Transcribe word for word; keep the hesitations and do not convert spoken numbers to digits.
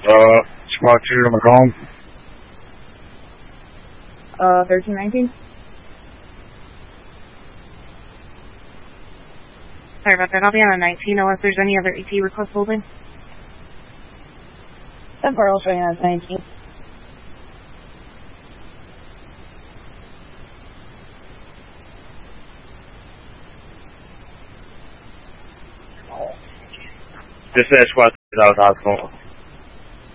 Uh, squad two to Macomb. Uh, thirteen nineteen. Sorry about that. I'll be on a nineteen unless there's any other A T request holding. ten four, I'll show you on nineteen. Dispatch squad two, that was hospital.